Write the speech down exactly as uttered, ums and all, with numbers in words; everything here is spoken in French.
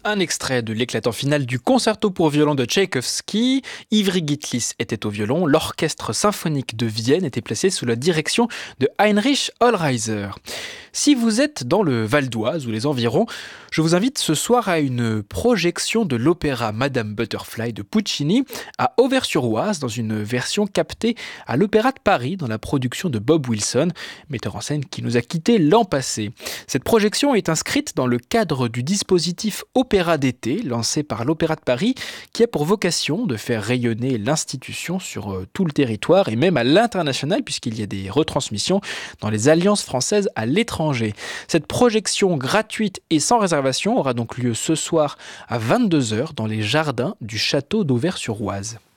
Un extrait de l'éclatant final du concerto pour violon de Tchaïkovski. Ivry Gitlis était au violon. L'orchestre symphonique de Vienne était placé sous la direction de Heinrich Hohlreiser. Si vous êtes dans le Val d'Oise ou les environs, je vous invite ce soir à une projection de l'opéra Madame Butterfly de Puccini à Auvers-sur-Oise dans une version captée à l'Opéra de Paris dans la production de Bob Wilson, metteur en scène qui nous a quittés l'an passé. Cette projection est inscrite dans le cadre du dispositif Opéra d'été lancé par l'Opéra de Paris qui a pour vocation de faire rayonner l'institution sur euh, tout le territoire et même à l'international puisqu'il y a des retransmissions dans les alliances françaises à l'étranger. Cette projection gratuite et sans réservation aura donc lieu ce soir à vingt-deux heures dans les jardins du château d'Auvers-sur-Oise.